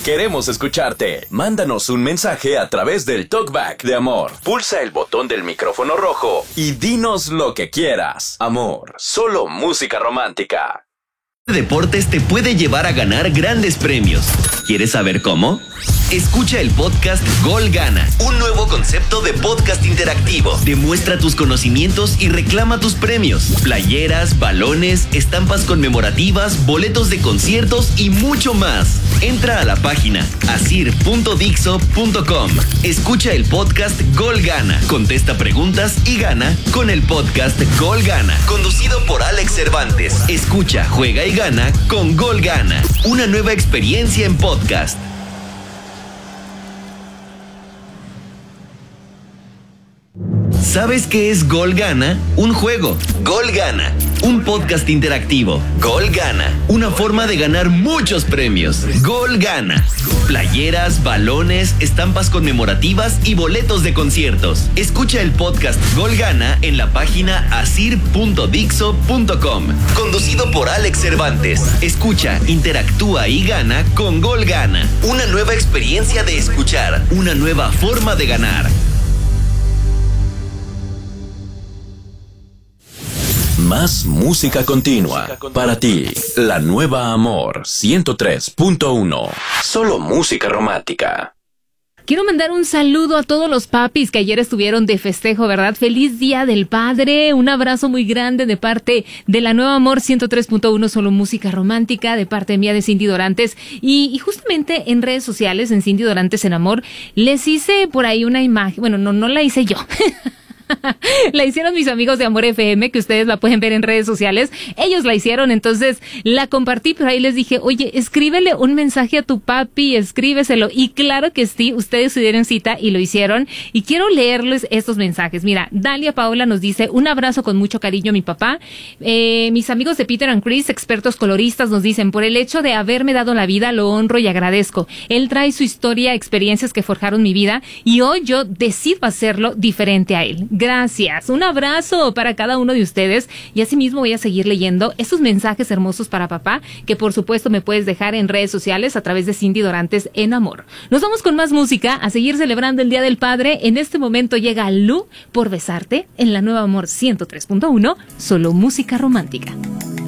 Queremos escucharte. Mándanos un mensaje a través del Talkback de Amor. Pulsa el botón del micrófono rojo y dinos lo que quieras. Amor, solo música romántica. Deportes te puede llevar a ganar grandes premios. ¿Quieres saber cómo? Escucha el podcast Gol Gana, un nuevo concepto de podcast interactivo. Demuestra tus conocimientos y reclama tus premios. Playeras, balones, estampas conmemorativas, boletos de conciertos y mucho más. Entra a la página asir.dixo.com. Escucha el podcast Gol Gana. Contesta preguntas y gana con el podcast Gol Gana, conducido por Alex Cervantes. Escucha, juega y gana con Gol Gana. Una nueva experiencia en podcast. ¿Sabes qué es Gol Gana? Un juego. Gol Gana, un podcast interactivo. Gol Gana, una forma de ganar muchos premios. Gol Gana, playeras, balones, estampas conmemorativas y boletos de conciertos. Escucha el podcast Gol Gana en la página asir.dixo.com. Conducido por Alex Cervantes. Escucha, interactúa y gana con Gol Gana. Una nueva experiencia de escuchar, una nueva forma de ganar. Más música continua para ti. La nueva Amor 103.1. Solo música romántica. Quiero mandar un saludo a todos los papis que ayer estuvieron de festejo, ¿verdad? ¡Feliz Día del Padre! Un abrazo muy grande de parte de la Nueva Amor 103.1, solo música romántica, de parte mía de Cindy Dorantes. Y justamente en redes sociales, en Cindy Dorantes en Amor, les hice por ahí una imagen. Bueno, no la hice yo. La hicieron mis amigos de Amor FM, que ustedes la pueden ver en redes sociales. Ellos la hicieron, entonces la compartí, pero ahí les dije, oye, escríbele un mensaje a tu papi, escríbeselo. Y claro que sí, ustedes se dieron cita y lo hicieron. Y quiero leerles estos mensajes. Mira, Dalia Paola nos dice, un abrazo con mucho cariño a mi papá. Mis amigos de Peter and Chris, expertos coloristas, nos dicen, por el hecho de haberme dado la vida, lo honro y agradezco. Él trae su historia, experiencias que forjaron mi vida, y hoy yo decido hacerlo diferente a él. Gracias. Un abrazo para cada uno de ustedes, y asimismo voy a seguir leyendo estos mensajes hermosos para papá, que por supuesto me puedes dejar en redes sociales a través de Cindy Dorantes en Amor. Nos vamos con más música a seguir celebrando el Día del Padre. En este momento llega Lu por besarte en la Nueva Amor 103.1, solo música romántica.